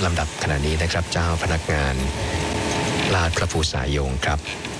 ลำดับขณะนี้นะครับเจ้าพนักงานลาดพระภูษายงครับ